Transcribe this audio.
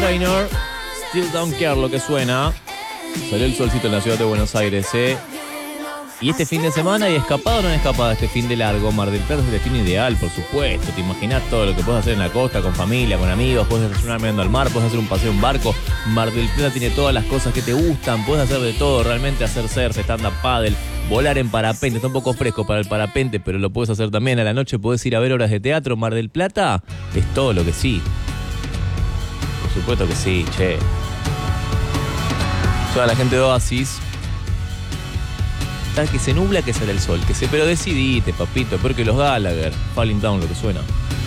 Trainor, Still Don't Care, lo que suena. Salió el solcito en la ciudad de Buenos Aires, Y este fin de semana, ¿y escapado o no escapado este fin de largo? Mar del Plata es el destino ideal, por supuesto. Te imaginas todo lo que puedes hacer en la costa, con familia, con amigos. Puedes desayunar mirando al mar, puedes hacer un paseo en barco. Mar del Plata tiene todas las cosas que te gustan. Puedes hacer de todo, realmente hacer surf, stand-up paddle, volar en parapente. Está un poco fresco para el parapente, pero lo puedes hacer también. A la noche puedes ir a ver obras de teatro. Mar del Plata es todo lo que sí. Por supuesto que sí, che. Toda la gente de Oasis. Que se nubla, que sale el sol. Pero decidite, papito, peor que los Gallagher. Falling Down, lo que suena.